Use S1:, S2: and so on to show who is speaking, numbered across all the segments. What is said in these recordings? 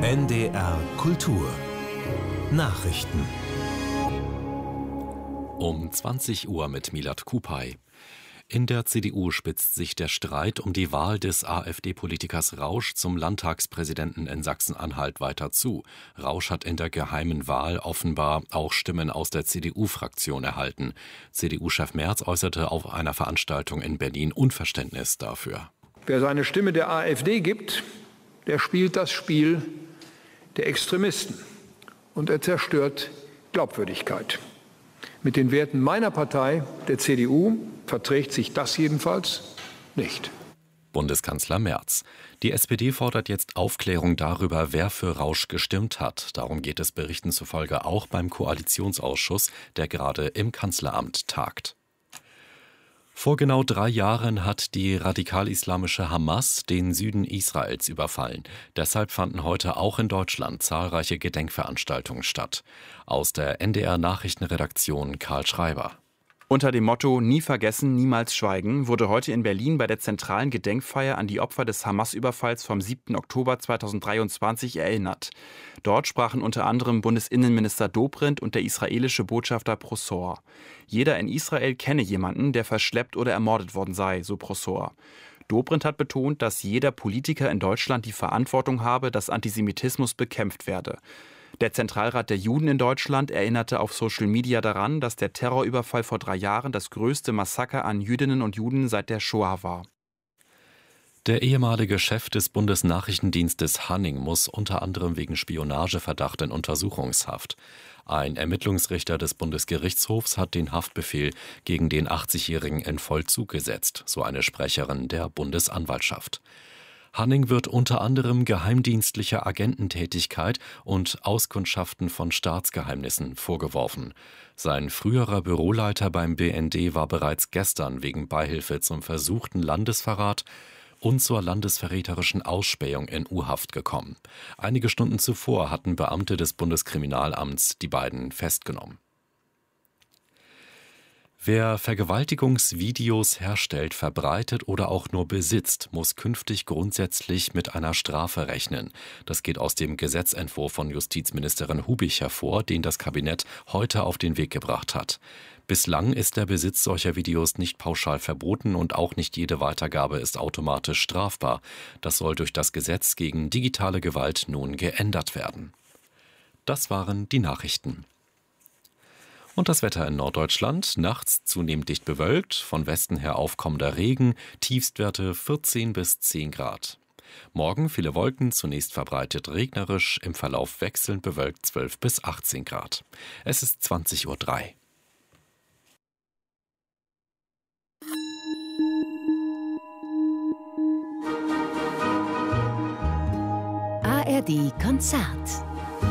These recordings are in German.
S1: NDR Kultur Nachrichten
S2: um 20 Uhr mit Milad Kupay. In der CDU spitzt sich der Streit um die Wahl des AfD-Politikers Rausch zum Landtagspräsidenten in Sachsen-Anhalt weiter zu. Rausch hat in der geheimen Wahl offenbar auch Stimmen aus der CDU-Fraktion erhalten. CDU-Chef Merz äußerte auf einer Veranstaltung in Berlin Unverständnis dafür.
S3: Wer seine Stimme der AfD gibt, der spielt das Spiel der Extremisten und er zerstört Glaubwürdigkeit. Mit den Werten meiner Partei, der CDU, verträgt sich das jedenfalls nicht.
S2: Bundeskanzler Merz. Die SPD fordert jetzt Aufklärung darüber, wer für Rausch gestimmt hat. Darum geht es Berichten zufolge auch beim Koalitionsausschuss, der gerade im Kanzleramt tagt. Vor genau 3 Jahren hat die radikal-islamische Hamas den Süden Israels überfallen. Deshalb fanden heute auch in Deutschland zahlreiche Gedenkveranstaltungen statt. Aus der NDR-Nachrichtenredaktion Karl Schreiber.
S4: Unter dem Motto »Nie vergessen, niemals schweigen« wurde heute in Berlin bei der zentralen Gedenkfeier an die Opfer des Hamas-Überfalls vom 7. Oktober 2023 erinnert. Dort sprachen unter anderem Bundesinnenminister Dobrindt und der israelische Botschafter Prosor. Jeder in Israel kenne jemanden, der verschleppt oder ermordet worden sei, so Prosor. Dobrindt hat betont, dass jeder Politiker in Deutschland die Verantwortung habe, dass Antisemitismus bekämpft werde. Der Zentralrat der Juden in Deutschland erinnerte auf Social Media daran, dass der Terrorüberfall vor 3 Jahren das größte Massaker an Jüdinnen und Juden seit der Shoah war.
S2: Der ehemalige Chef des Bundesnachrichtendienstes Hanning muss unter anderem wegen Spionageverdacht in Untersuchungshaft. Ein Ermittlungsrichter des Bundesgerichtshofs hat den Haftbefehl gegen den 80-Jährigen in Vollzug gesetzt, so eine Sprecherin der Bundesanwaltschaft. Hanning wird unter anderem geheimdienstlicher Agententätigkeit und Auskundschaften von Staatsgeheimnissen vorgeworfen. Sein früherer Büroleiter beim BND war bereits gestern wegen Beihilfe zum versuchten Landesverrat und zur landesverräterischen Ausspähung in U-Haft gekommen. Einige Stunden zuvor hatten Beamte des Bundeskriminalamts die beiden festgenommen. Wer Vergewaltigungsvideos herstellt, verbreitet oder auch nur besitzt, muss künftig grundsätzlich mit einer Strafe rechnen. Das geht aus dem Gesetzentwurf von Justizministerin Hubich hervor, den das Kabinett heute auf den Weg gebracht hat. Bislang ist der Besitz solcher Videos nicht pauschal verboten und auch nicht jede Weitergabe ist automatisch strafbar. Das soll durch das Gesetz gegen digitale Gewalt nun geändert werden. Das waren die Nachrichten. Und das Wetter in Norddeutschland, nachts zunehmend dicht bewölkt, von Westen her aufkommender Regen, Tiefstwerte 14 bis 10 Grad. Morgen viele Wolken, zunächst verbreitet regnerisch, im Verlauf wechselnd bewölkt 12 bis 18 Grad. Es ist 20:03 Uhr.
S5: ARD Konzert.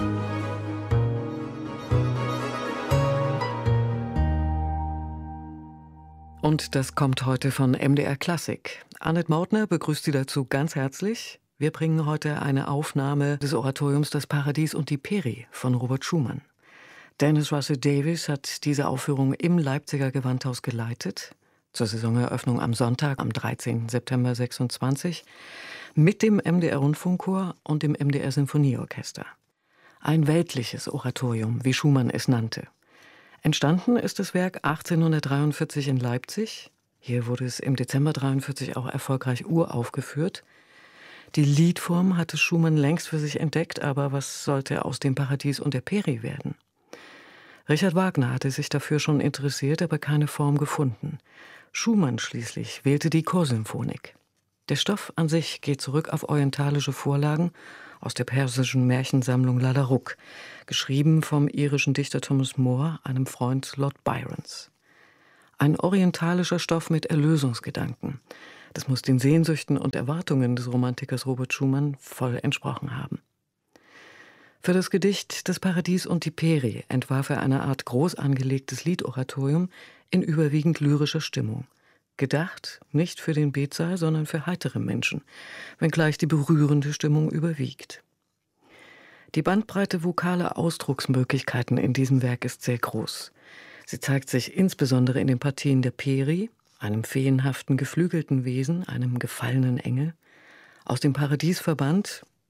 S6: Und das kommt heute von MDR Klassik. Annette Mautner begrüßt Sie dazu ganz herzlich. Wir bringen heute eine Aufnahme des Oratoriums Das Paradies und die Peri von Robert Schumann. Dennis Russell Davies hat diese Aufführung im Leipziger Gewandhaus geleitet, zur Saisoneröffnung am Sonntag, am 13. September 26, mit dem MDR Rundfunkchor und dem MDR Sinfonieorchester. Ein weltliches Oratorium, wie Schumann es nannte. Entstanden ist das Werk 1843 in Leipzig. Hier wurde es im Dezember 1943 auch erfolgreich uraufgeführt. Die Liedform hatte Schumann längst für sich entdeckt, aber was sollte aus dem Paradies und der Peri werden? Richard Wagner hatte sich dafür schon interessiert, aber keine Form gefunden. Schumann schließlich wählte die Chorsymphonik. Der Stoff an sich geht zurück auf orientalische Vorlagen aus der persischen Märchensammlung Lalla Rookh, geschrieben vom irischen Dichter Thomas Moore, einem Freund Lord Byrons. Ein orientalischer Stoff mit Erlösungsgedanken. Das muss den Sehnsüchten und Erwartungen des Romantikers Robert Schumann voll entsprochen haben. Für das Gedicht Das Paradies und die Peri entwarf er eine Art groß angelegtes Liedoratorium in überwiegend lyrischer Stimmung. Gedacht nicht für den Betsaal, sondern für heitere Menschen, wenngleich die berührende Stimmung überwiegt. Die Bandbreite vokaler Ausdrucksmöglichkeiten in diesem Werk ist sehr groß. Sie zeigt sich insbesondere in den Partien der Peri, einem feenhaften, geflügelten Wesen, einem gefallenen Engel, aus dem Paradies verbannt,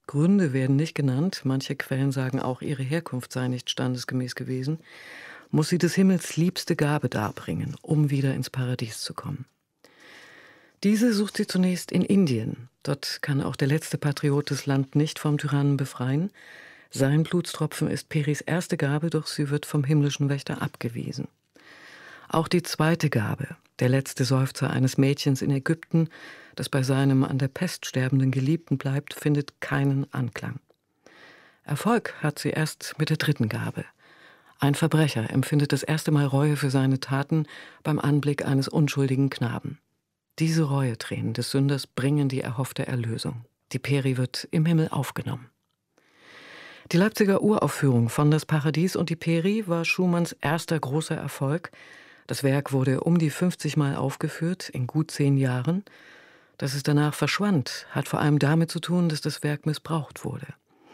S6: Gründe werden nicht genannt, manche Quellen sagen auch, ihre Herkunft sei nicht standesgemäß gewesen, muss sie des Himmels liebste Gabe darbringen, um wieder ins Paradies zu kommen. Diese sucht sie zunächst in Indien. Dort kann auch der letzte Patriot das Land nicht vom Tyrannen befreien. Sein Blutstropfen ist Peris erste Gabe, doch sie wird vom himmlischen Wächter abgewiesen. Auch die zweite Gabe, der letzte Seufzer eines Mädchens in Ägypten, das bei seinem an der Pest sterbenden Geliebten bleibt, findet keinen Anklang. Erfolg hat sie erst mit der dritten Gabe. Ein Verbrecher empfindet das erste Mal Reue für seine Taten beim Anblick eines unschuldigen Knaben. Diese Reuetränen des Sünders bringen die erhoffte Erlösung. Die Peri wird im Himmel aufgenommen. Die Leipziger Uraufführung von Das Paradies und die Peri war Schumanns erster großer Erfolg. Das Werk wurde um die 50 Mal aufgeführt, in gut 10 Jahren. Dass es danach verschwand, hat vor allem damit zu tun, dass das Werk missbraucht wurde.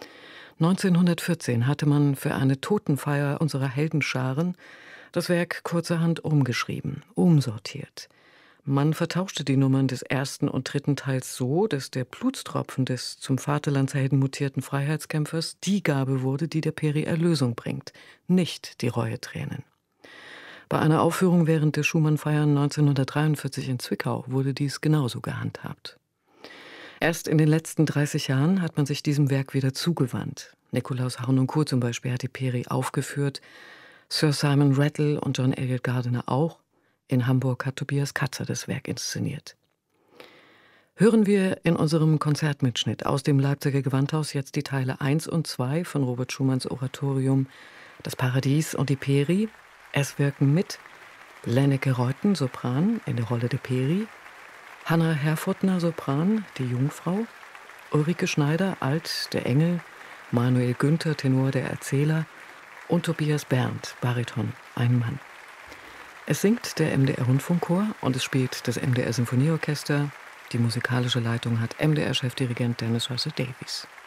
S6: 1914 hatte man für eine Totenfeier unserer Heldenscharen das Werk kurzerhand umgeschrieben, umsortiert. Man vertauschte die Nummern des ersten und dritten Teils so, dass der Blutstropfen des zum Vaterlandshelden mutierten Freiheitskämpfers die Gabe wurde, die der Peri Erlösung bringt, nicht die Reuetränen. Bei einer Aufführung während der Schumann-Feiern 1943 in Zwickau wurde dies genauso gehandhabt. Erst in den letzten 30 Jahren hat man sich diesem Werk wieder zugewandt. Nikolaus Harnoncourt zum Beispiel hat die Peri aufgeführt, Sir Simon Rattle und John Eliot Gardiner auch. In Hamburg hat Tobias Katzer das Werk inszeniert. Hören wir in unserem Konzertmitschnitt aus dem Leipziger Gewandhaus jetzt die Teile 1 und 2 von Robert Schumanns Oratorium Das Paradies und die Peri. Es wirken mit Lenneke Reuten, Sopran, in der Rolle der Peri, Hanna Herfurtner, Sopran, die Jungfrau, Ulrike Schneider, Alt, der Engel, Manuel Günther, Tenor, der Erzähler und Tobias Berndt, Bariton, ein Mann. Es singt der MDR-Rundfunkchor und es spielt das MDR-Symphonieorchester. Die musikalische Leitung hat MDR-Chefdirigent Dennis Russell Davies.